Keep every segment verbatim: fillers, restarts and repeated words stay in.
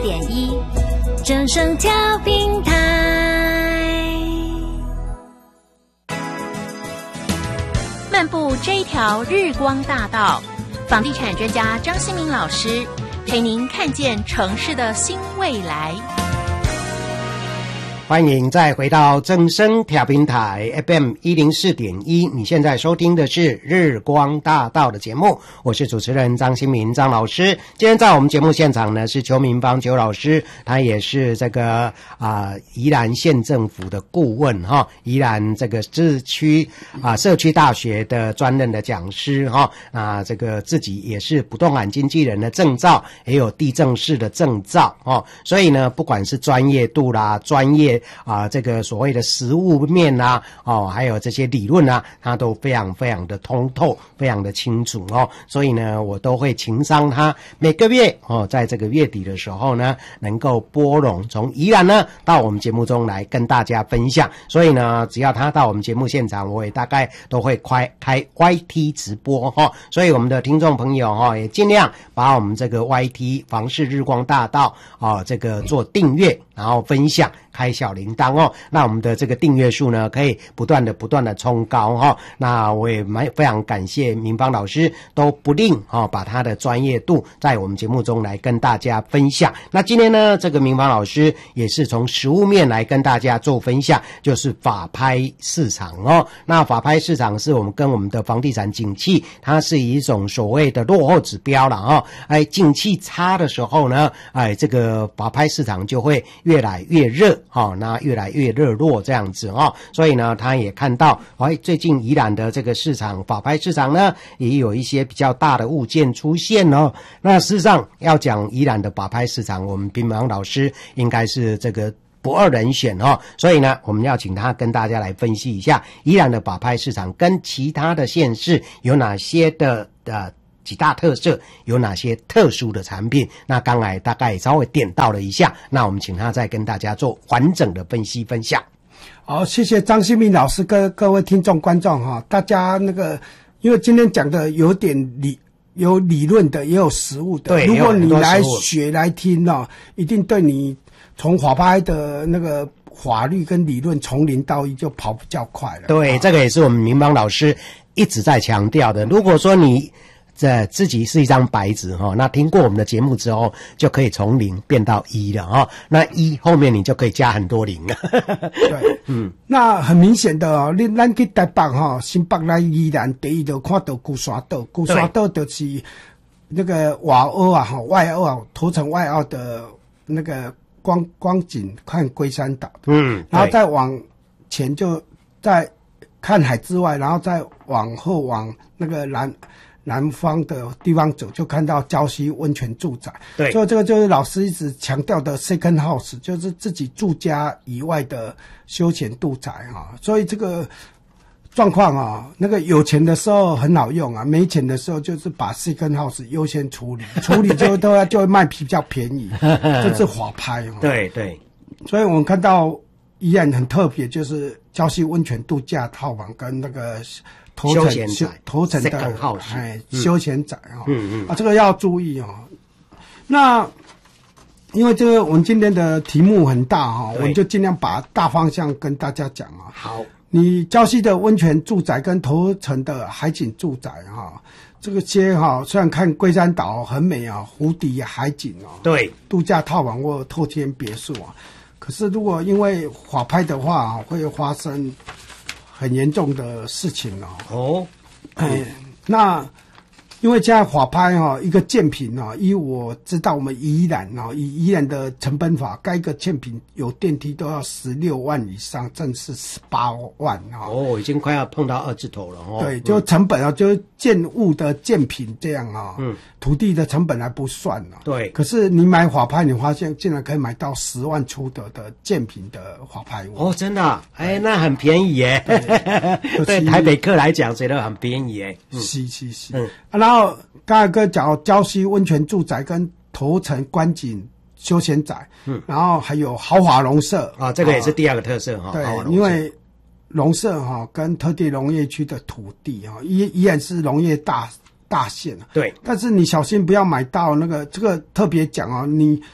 点一，正声调频台。漫步这一条日光大道，房地产专家张新民老师陪您看见城市的新未来。 欢迎再回到正声调频台 F M 一零四点一，你现在收听的是日光大道的节目，我是主持人张新民张老师。今天在我们节目现场呢是邱明芳邱老师，他也是这个啊、呃、宜兰县政府的顾问哈，宜兰这个自区啊、呃、社区大学的专任的讲师哈啊，这个自己也是不动产经纪人的证照，也有地政士的证照哦，所以呢不管是专业度啦，专业啊，这个所谓的实务面啊，哦，还有这些理论啊，他都非常非常的通透，非常的清楚哦。所以呢，我都会情商他每个月哦，在这个月底的时候呢，能够拨冗从宜兰呢到我们节目中来跟大家分享。所以呢，只要他到我们节目现场，我也大概都会开开 Y T 直播哈、哦。所以我们的听众朋友哈、哦，也尽量把我们这个 Y T 房市日光大道哦，这个做订阅，然后分享。开小铃铛哦，那我们的这个订阅数呢，可以不断的不断的冲高哈、哦。那我也蛮非常感谢明芳老师都不吝哦，把他的专业度在我们节目中来跟大家分享。那今天呢，这个明芳老师也是从实务面来跟大家做分享，就是法拍市场哦。那法拍市场是我们跟我们的房地产景气，它是一种所谓的落后指标了哦。哎，景气差的时候呢，哎，这个法拍市场就会越来越热。哦，那越来越热络这样子哦，所以呢，他也看到，哎，最近宜兰的这个市场法拍市场呢，也有一些比较大的物件出现哦。那事实上要讲宜兰的法拍市场，我们明芳老师应该是这个不二人选哦，所以呢，我们要请他跟大家来分析一下宜兰的法拍市场跟其他的县市有哪些的呃。几大特色，有哪些特殊的产品，那刚才大概稍微点到了一下，那我们请他再跟大家做完整的分析分享。 好，谢谢张新民老师跟各位听众观众哈，大家那个因为今天讲的有点理有理论的也有实务的， 对， 如果你来学来听哦，一定对你从法拍的那个法律跟理论从零到一就跑比较快了。 对，这个也是我们明芳老师一直在强调的。如果说你这自己是一张白纸哈，那听过我们的节目之后，就可以从零变到一了哈。那一后面你就可以加很多零了。 对，嗯，那很明显的哦，你咱去台北哈，新北来宜兰，第一就看到鼓山岛，鼓山岛就是那个外澳啊哈，外澳啊，头城外澳的那个光光景看龟山岛，嗯，然后再往前就在看海之外，然后再往后往那个南。南方的地方走，就看到礁溪温泉住宅。 对， 所以这个就是老师一直强调的 second house， 就是自己住家以外的休闲住宅啊。所以这个状况啊，那个有钱的时候很好用啊，没钱的时候就是把 second house 优先处理，处理就都要就会卖比较便宜，这是法拍啊。 对对， 所以我们看到宜兰很特别，就是礁溪温泉度假套房跟那个。 休闲宅， 头层的哎， 休闲宅啊、哦， 嗯嗯啊，这个要注意哦。那因为这个我们今天的题目很大哈、哦，我们就尽量把大方向跟大家讲啊。 好， 你礁溪的温泉住宅跟头层的海景住宅哈、哦，这个些哈、哦，虽然看龟山岛很美啊，湖底海景哦， 对， 度假套房或透天别墅啊，可是如果因为法拍的话，会发生。很严重的事情哦。 哦， 哎，那因为现在法拍哈、哦，一个建品哦，依我知道我们宜兰哦，以宜兰的成本法，盖一个建品有电梯都要十六万以上，正是十八万哦。 哦，已经快要碰到二字头了哦。 对，就成本啊，嗯、就是建物的建品这样啊、哦。嗯。土地的成本还不算呢、哦。 对。 可是你买法拍，你发现竟然可以买到十万出头的建品的法拍物。 哦，真的、啊？哎，那很便宜耶。对，对台北客来讲，觉得很便宜耶。 嗯、是是是。嗯。啊、然后刚才哥讲礁溪温泉住宅跟头城观景休闲宅，嗯，然后还有豪华农舍啊，这个也是第二个特色哈。 对，因为农舍哈跟特地农业区的土地哈，依依然是农业大大县啊。 对， 但是你小心不要买到那个这个特别讲哦，你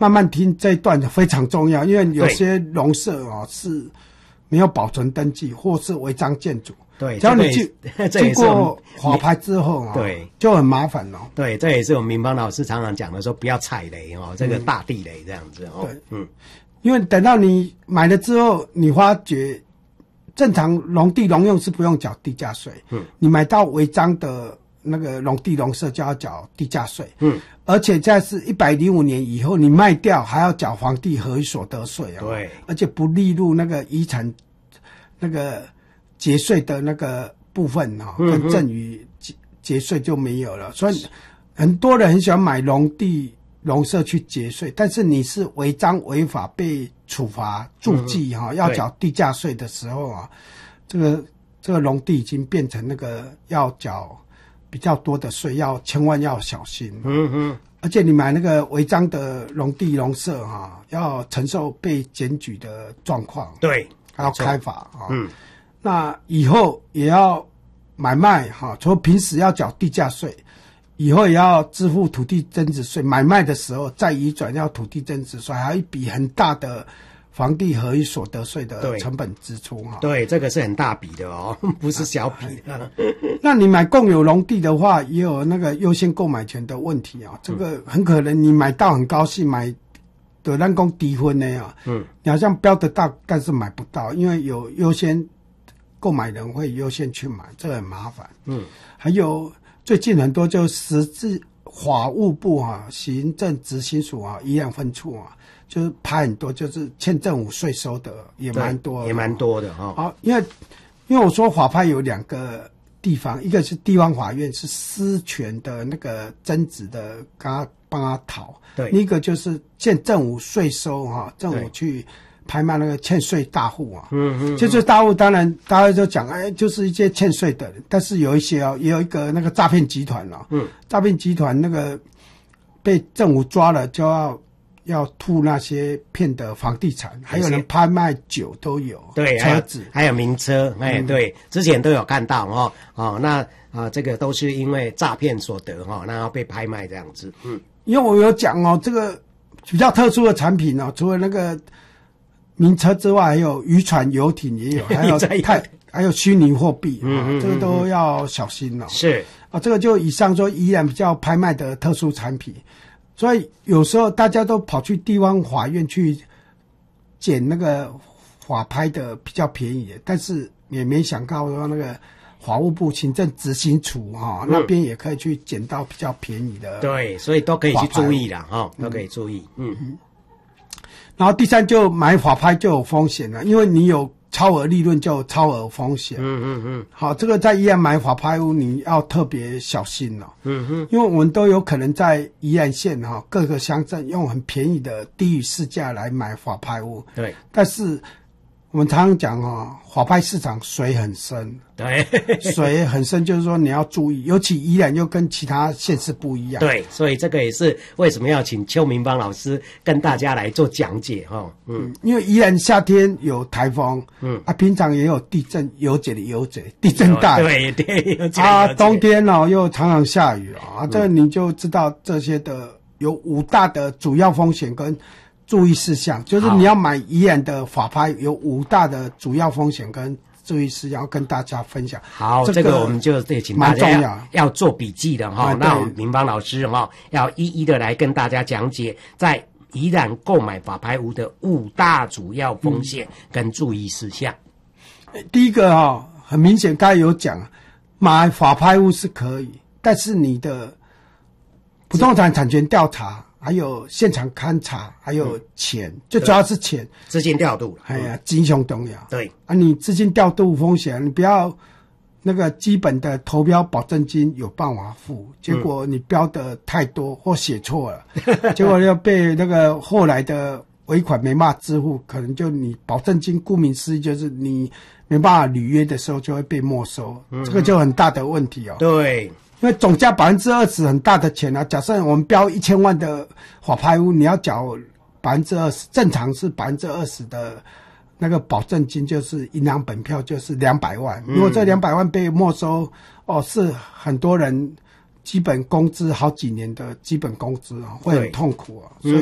慢慢听这一段非常重要，因为有些农舍哦是没有保存登记或是违章建筑。 对， 只要你经经过法拍之后啊， 对， 就很麻烦哦。 对，这也是我们民邦老师常常讲的，说不要踩雷哦，这个大地雷这样子哦。 对， 嗯， 因为等到你买了之后，你发觉正常农地农用是不用缴地价税，嗯，你买到违章的那个农地农舍就要缴地价税，嗯，而且在是一百零五年以后，你卖掉还要缴房地合一所得税哦， 对， 而且不列入那个遗产那个节税的那个部分哈、哦，跟赠与节节税就没有了，所以很多人很喜欢买农地农舍去节税，但是你是违章违法被处罚注记哈、哦，要缴地价税的时候啊，这个这个农地已经变成那个要缴比较多的税，要千万要小心。嗯嗯，而且你买那个违章的农地农舍哈、啊，要承受被检举的状况。 对， 还要开罚啊。嗯。那以后也要买卖哈，除了平时要缴地价税，以后也要支付土地增值税。买卖的时候再移转要土地增值税，还有一笔很大的房地合一所得税的成本支出哈。 对，这个是很大笔的哦，不是小笔的。 那你买共有农地的话，也有那个优先购买权的问题啊。这个很可能你买到很高兴买。的咱讲低分的啊，嗯，你好像标得到，但是买不到，因为有优先购买人会优先去买，这个很麻烦。嗯，还有最近很多就实质法务部啊、行政执行署啊、宜兰分处啊，就是拍很多，就是欠政府税收的也蛮多的， 也蛮多的哈。 好，因为因为我说法拍有两个地方，一个是地方法院是私权的那个争执的，刚刚帮他讨。对，一个就是欠政府税收哈，政府去拍卖那个欠税大户啊。嗯嗯，欠税大户当然大家就讲，哎，就是一些欠税的人，但是有一些哦，也有一个那个诈骗集团哦，嗯，诈骗集团那个被政府抓了，就要要吐那些骗的房地产，还有人拍卖酒都有， 对，车子还有名车，哎、嗯，对，之前都有看到哦，哦，那啊，这个都是因为诈骗所得哈、哦，那要被拍卖这样子，嗯。 因为我有讲哦，这个比较特殊的产品哦，除了那个名车之外，还有渔船、游艇也有，还有太还有虚拟货币，嗯嗯，这个都要小心哦。 是啊，这个就以上说依然比较拍卖的特殊产品，所以有时候大家都跑去地方法院去捡那个法拍的比较便宜的，但是也没想到说那个。法务部行政执行处哈、哦嗯、那边也可以去捡到比较便宜的， 对，所以都可以去注意啦哈、哦，都可以注意，嗯。嗯然后第三就买法拍就有风险了，因为你有超额利润就有超额风险。嗯嗯嗯。好，这个在宜兰买法拍屋你要特别小心了、哦。嗯哼，因为我们都有可能在宜兰县哈、哦、各个乡镇用很便宜的低于市价来买法拍屋。 对， 但是。我们常常讲哦，法拍市场水很深， 对， 水很深，就是说你要注意，尤其宜兰又跟其他县市不一样。 对，所以这个也是为什么要请邱明邦老师跟大家来做讲解哈。嗯，嗯因为宜兰夏天有台风，嗯啊，平常也有地震，有解的有解，地震带， 对对，有解啊，冬天哦又常常下雨啊，这个你就知道这些的有五大的主要风险跟。注意事项就是你要买宜兰的法拍，有五大的主要风险跟注意事项，要跟大家分享。 好，这个、这个我们就得请大家要要做笔记的哈。那我们明邦老师哈要一一的来跟大家讲解，在宜兰购买法拍屋的五大主要风险跟注意事项。 嗯、第一个哈、哦，很明显刚才有讲，买法拍屋是可以，但是你的不动产产权调查。还有现场勘查，还有钱，嗯、最主要是钱， 资金调度。 哎呀，金相重要。 对啊，你资金调度风险，你不要那个基本的投标保证金有办法付，结果你标的太多或写错了，嗯、结果要被那个后来的尾款没办法支付，可能就你保证金顾名思义就是你没办法履约的时候就会被没收，嗯、这个就很大的问题哦。 对。 因为总价百分之二十很大的钱啊，假设我们标一千万的法拍屋，你要缴百分之二十，正常是百分之二十的那个保证金，就是银行本票就是两百万。如果这两百万被没收，哦，是很多人基本工资好几年的基本工资啊，会很痛苦啊。所以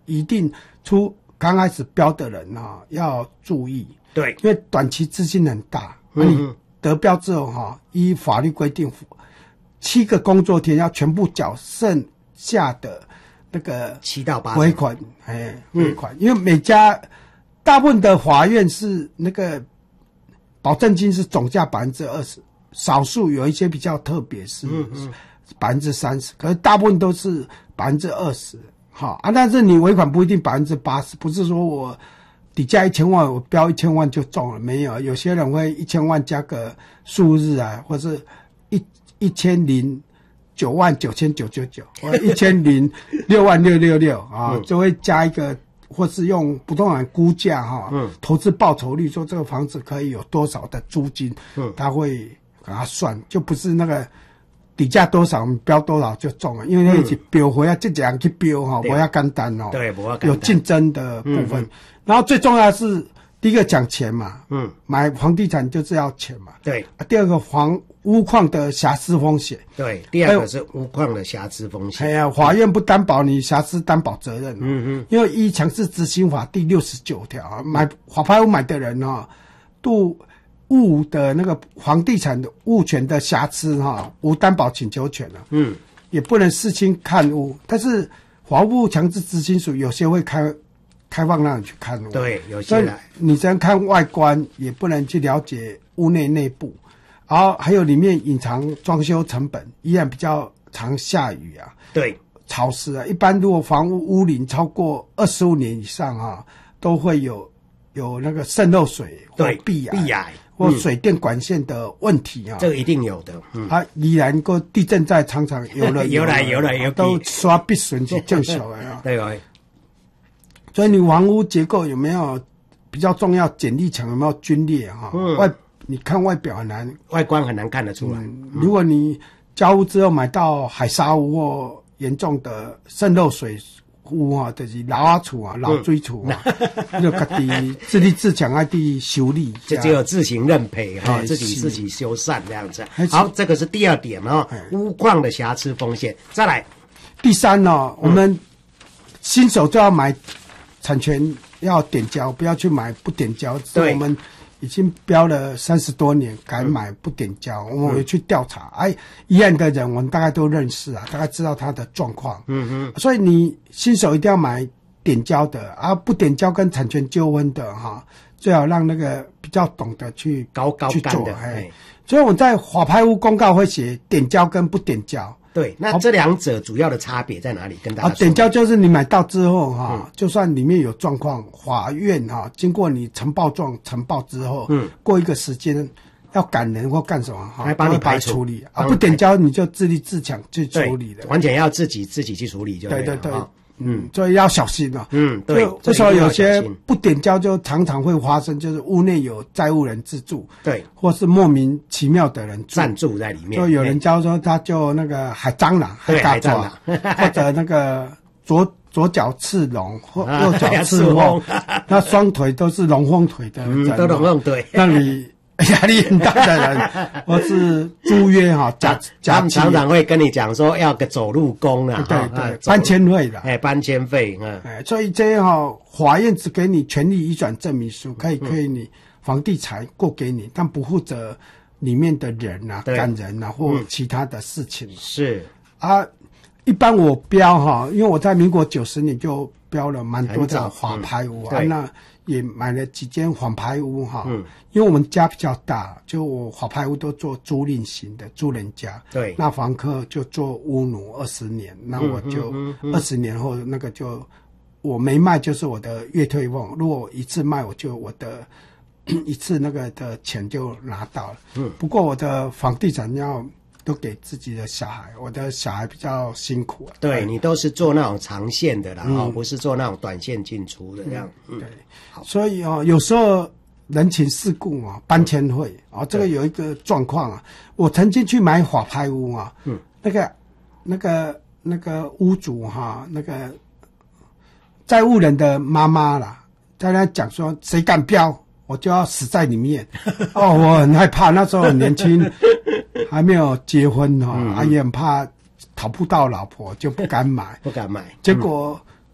一定出刚开始标的人啊要注意， 对， 因为短期资金很大，嗯，你得标之后哈，依法律规定，七个工作天要全部缴剩下的那个七到八尾款，哎，尾款，因为每家大部分的法院是那个保证金是总价百分之二十，少数有一些比较特别是百分之三十，可是大部分都是百分之二十。好啊，但是你尾款不一定百分之八十，不是说我底价一千万，我标一千万就中了，没有。有些人会一千万加个数日啊，或是一一千零九万九千九九九，或一千零六万六六六啊，就会加一个，或是用不动产估价哈，嗯，投资报酬率，说这个房子可以有多少的租金，嗯，他会给他算，就不是那个。底价多少，标多少就中了，因为那是标回啊，这样去标哈，不要简单哦， 对，不要有竞争的部分。嗯、然后最重要的是，第一个讲钱嘛，嗯，买房地产就是要钱嘛， 对。 啊、第二个房屋况的瑕疵风险， 对，第二个是屋况的瑕疵风险。 哎呀，法院不担保你瑕疵担保责任，嗯嗯，因为依强制执行法第六十九条，买法拍屋买的人哈，都。物的那个房地产的物权的瑕疵哈，无担保请求权了，嗯，也不能视亲看屋，但是房屋强制执行署有些会开开放让你去看屋， 对，有些来， 你只能看外观，也不能去了解屋内内部，然后还有里面隐藏装修成本，依然比较常下雨啊， 对， 潮湿啊，一般如果房屋屋龄超过二十五年以上啊，都会有有那个渗漏水或壁癌。 壁癌或水电管线的问题啊， 这个一定有的。嗯、 啊，宜兰个地震在常常有了有来有来有都刷必损去正小的啊。 对哦。 所以你房屋结构有没有比较重要？剪力墙有没有龟裂哈？嗯、外你看外表很难， 外观很难看得出来。 嗯、如果你交屋之后买到海沙屋或严重的渗漏水。屋啊，就是老阿厝啊，老水厝啊，就家己自立自强，爱地修理， 这只有自行认赔哈，自己自己修缮这样子。好，这个是第二点哦，屋况的瑕疵风险。再来， 第三呢、哦，我们新手就要买产权要点交，不要去买不点交。 对， 我们已经标了三十多年，敢买不点交，嗯、我们去调查，哎，一样的人我们大概都认识啊，大概知道他的状况。嗯嗯，所以你新手一定要买点交的，啊，不点交跟产权纠纷的哈，最好让那个比较懂得去高高去做。 的哎，所以我在法拍屋公告会写点交跟不点交。 对，那这两者主要的差别在哪里？跟大家说。 啊，点交就是你买到之后哈，嗯、就算里面有状况，法院哈经过你呈报状呈报之后，嗯，过一个时间要赶人或干什么哈， 来帮你排除处理啊，不点交你就自立自强去处理的， 完全要自己自己去处理就对对对对。 哦嗯，所以要小心啊。 嗯，对， 这时候有些不点交就常常会发生，就是屋内有债务人自住， 对， 或是莫名其妙的人暂住在里面。 就有人交说他就那个海蟑螂、 海大抓， 或者那个左左脚刺龙，或右脚刺凤，那双腿都是龙凤腿的人， 嗯，都龙凤腿， 让你压力很大的人，或是租约哈，假假期常常会跟你讲说要个走路工啊， 对对，搬迁费的， 哎，搬迁费，嗯， 哎，所以这哈，法院只给你权利移转证明书，可以可以你房地产过给你，但不负责里面的人啊、干人啊或其他的事情。 是啊，一般我标哈，因为我在民国九十年就标了蛮多的法拍屋啊，那。也买了几间法拍屋哈，嗯，因为我们家比较大，就我法拍屋都做租赁型的，租人家， 对， 那房客就做屋奴二十年，那我就二十年后那个就我没卖就是我的月退俸，如果一次卖我就我的一次那个的钱就拿到了，嗯，不过我的房地产要。都给自己的小孩，我的小孩比较辛苦啊。 对，你都是做那种长线的啦，哦、嗯，不是做那种短线进出的这样。 嗯、对，所以哦，有时候人情世故啊，搬迁费啊，这个有一个状况啊。我曾经去买法拍屋啊，嗯，那个那个那个屋主哈、啊，那个债务人的妈妈啦，在那讲说谁敢标，我就要死在里面。哦，我很害怕，那时候很年轻。还没有结婚哈、哦，嗯、啊也很怕讨不到老婆，就不敢买， 不敢买。 结果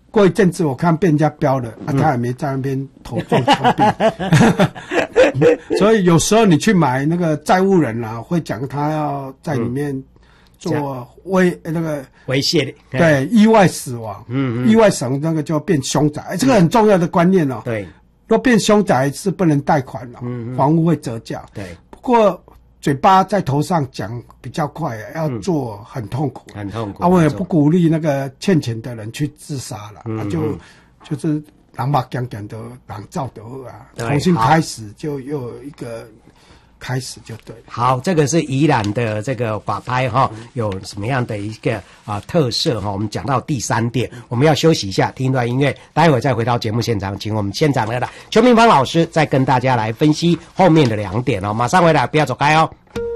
过一阵子我看被人家标了，啊，他也没在那边投做枪毙。所以有时候你去买那个债务人啊，会讲他要在里面做威、嗯、那个猥亵的， 对，意外死亡，嗯嗯，意外死亡那个就变凶宅，欸、这个很重要的观念哦。 对， 若变凶宅是不能贷款了，嗯，房屋会折价。 对， 不过嘴巴在头上讲比较快，要做很痛苦， 很痛苦。 啊，我也不鼓励那个欠钱的人去自杀了，嗯、啊，就就是人把讲讲的人造得啊，重新开始就又有一个。开始就对了。 好，这个是宜兰的这个法拍哈，有什么样的一个啊特色哈？我们讲到第三点，我们要休息一下，听一段音乐，待会再回到节目现场，请我们现场的邱明芳老师再跟大家来分析后面的两点哦。马上回来，不要走开哦。